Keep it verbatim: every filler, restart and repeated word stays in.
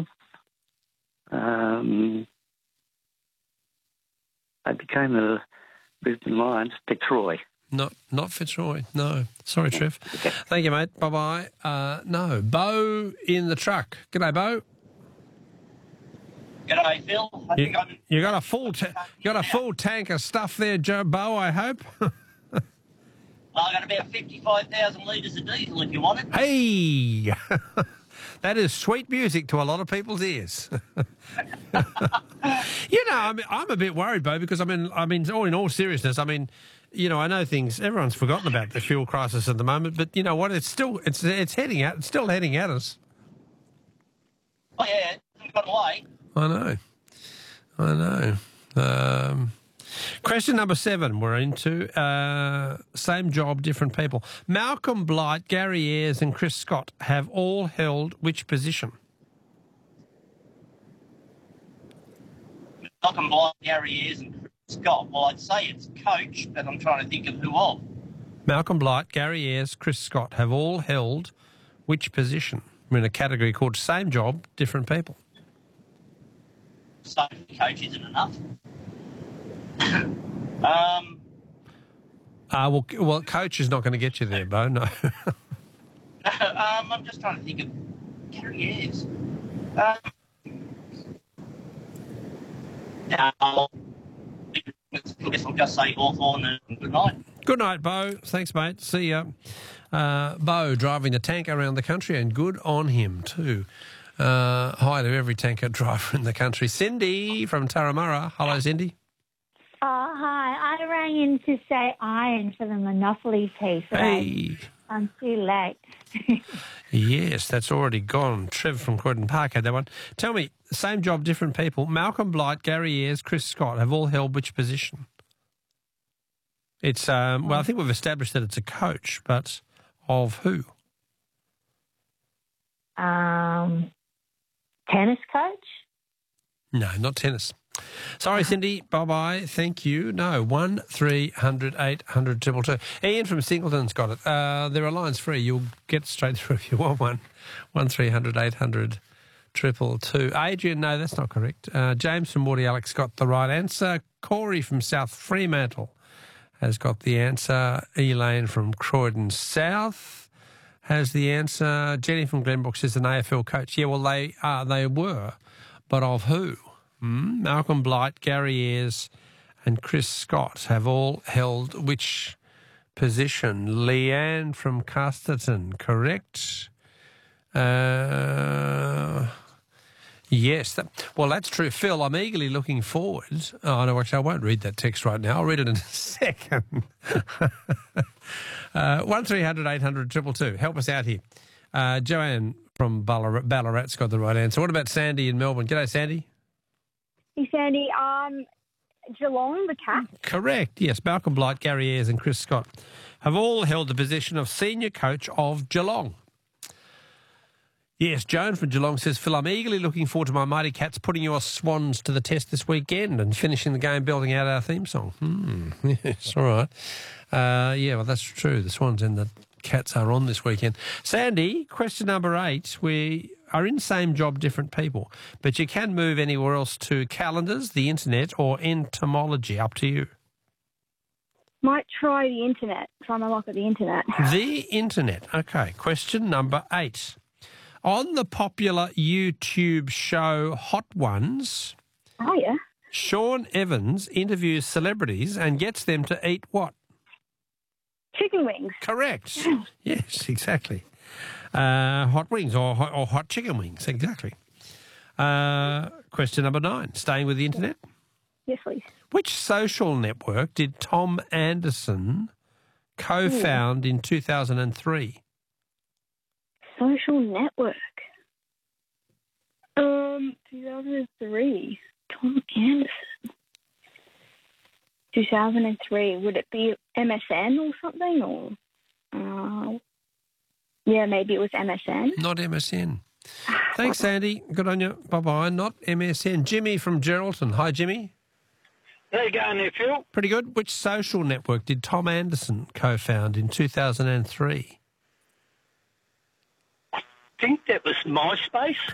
Phil. Um, they became the Brisbane Lions. Fitzroy. Not not Fitzroy, no. Sorry, Trev. Thank you, mate. Bye-bye. Uh, no, Bo in the truck. G'day, Bo. G'day, Phil. I You, think I'm... you got a full ta- you got a full tank of stuff there, Joe Bo, I hope. Well, I got about fifty-five thousand litres of diesel if you want it. Hey! That is sweet music to a lot of people's ears. You know, I mean, I'm a bit worried, Bo, because I mean, I mean, all in all seriousness, I mean, you know, I know things. Everyone's forgotten about the fuel crisis at the moment, but you know what? It's still it's it's heading out. It's still heading at us. Oh yeah, it hasn't gone away. I know. I know. Um, question number seven, we're into. Uh, same job, different people. Malcolm Blight, Gary Ayres and Chris Scott have all held which position? Malcolm Blight, Gary Ayres and Chris Scott. Well, I'd say it's coach, but I'm trying to think of who of. Malcolm Blight, Gary Ayres, Chris Scott have all held which position? We're in a category called same job, different people. So coach isn't enough. um, Uh, well, well, coach is not going to get you there, Bo, no. um, I'm just trying to think of Gary Ayres. Um, no, I guess I'll just say Hawthorn and good night. Good night, Bo. Thanks, mate. See ya. Uh, Bo driving the tanker around the country, and good on him too. Uh, hi to every tanker driver in the country. Cindy from Turramurra. Hello, Cindy. Oh, hi. I rang in to say iron for the Monopoly piece. Hey. I'm too late. Yes, that's already gone. Trev from Croydon Park had that one. Tell me, same job, different people. Malcolm Blight, Gary Ayres, Chris Scott have all held which position? It's, um, well, I think we've established that it's a coach, but of who? Um, tennis coach? No, not tennis. Sorry, Cindy. Bye-bye. Thank you. No, one three hundred eight hundred two two. Ian from Singleton's got it. Uh, there are lines free. You'll get straight through if you want one. one three hundred eight hundred two two. Adrian, no, that's not correct. Uh, James from Wardy Alex got the right answer. Corey from South Fremantle has got the answer. Elaine from Croydon South has the answer. Jenny from Glenbrook says an A F L coach. Yeah, well, they uh, they were, but of who? Hmm? Malcolm Blight, Gary Ayres and Chris Scott have all held which position? Leanne from Casterton, correct? Uh, yes. That, well, that's true. Phil, I'm eagerly looking forward. Oh, no, actually, I won't read that text right now. I'll read it in a second. uh, one three hundred eight hundred two two. Help us out here. Uh, Joanne from Ballarat, Ballarat's got the right answer. What about Sandy in Melbourne? G'day, Sandy. Hey, Sandy. Um, Geelong, the Cats. Correct, yes. Malcolm Blight, Gary Ayres and Chris Scott have all held the position of senior coach of Geelong. Yes, Joan from Geelong says, Phil, I'm eagerly looking forward to my Mighty Cats putting your Swans to the test this weekend and finishing the game building out our theme song. Hmm, yes, all right. Uh, yeah, well, that's true. The Swans and the Cats are on this weekend. Sandy, question number eight. We are in same job, different people, but you can move anywhere else to calendars, the internet or entomology. Up to you. Might try the internet. Try my luck at the internet. The internet. Okay, question number eight. On the popular YouTube show Hot Ones, Oh, yeah. Sean Evans interviews celebrities and gets them to eat what? Chicken wings. Correct. Yes, exactly. Uh, hot wings or hot, or hot chicken wings, exactly. Uh, question number nine. Staying with the internet. Yes, please. Which social network did Tom Anderson co-found in two thousand three? Social network. Um, two thousand three. Tom Anderson. two thousand three. Would it be M S N or something? Or, uh, yeah, maybe it was M S N. Not M S N. Thanks, Sandy. Good on you. Bye-bye. Not M S N. Jimmy from Geraldton. Hi, Jimmy. How you going there, Phil? Pretty good. Which social network did Tom Anderson co-found in two thousand three? I think that was MySpace.